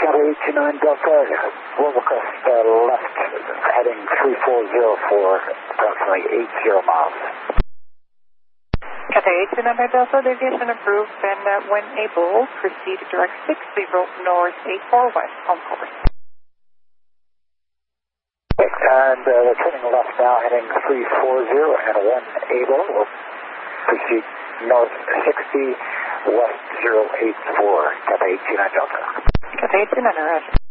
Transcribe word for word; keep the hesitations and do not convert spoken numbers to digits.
Cathay eight two nine Delta, Global Crest uh, left, heading three four zero for approximately eighty miles. Cathay eight two nine Delta, deviation approved, and uh, when able, proceed direct six zero north eight four west on course. Okay, and uh, we're turning left now, heading three four zero, and when able, we'll proceed north sixty, west zero eight four, Cathay eight two nine Delta. Cathay eight two nine, roger.